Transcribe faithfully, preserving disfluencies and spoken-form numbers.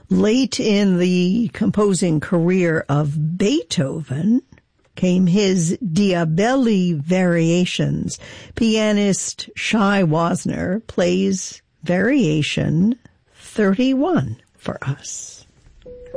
Late in the composing career of Beethoven came his Diabelli variations. Pianist Shai Wasner plays Variation thirty-one for us.